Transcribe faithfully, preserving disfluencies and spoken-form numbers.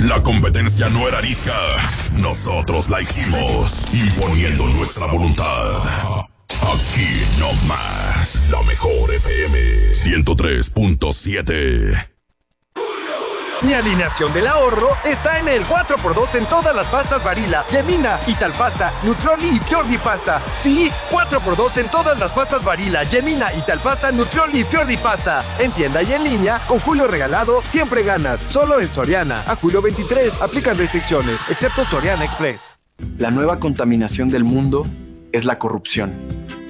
La competencia no era arisca, nosotros la hicimos, imponiendo nuestra voluntad. Aquí no más, la mejor F M ciento tres punto siete. Mi alineación del ahorro está en el cuatro por dos en todas las pastas Barilla, Yemina, Italpasta, Nutrioli y Fiordi Pasta. Sí, cuatro por dos en todas las pastas Barilla, Yemina, Italpasta, Nutrioli y Fiordi Pasta. En tienda y en línea, con Julio Regalado, siempre ganas. Solo en Soriana. A julio veintitrés, aplican restricciones, excepto Soriana Express. La nueva contaminación del mundo es la corrupción.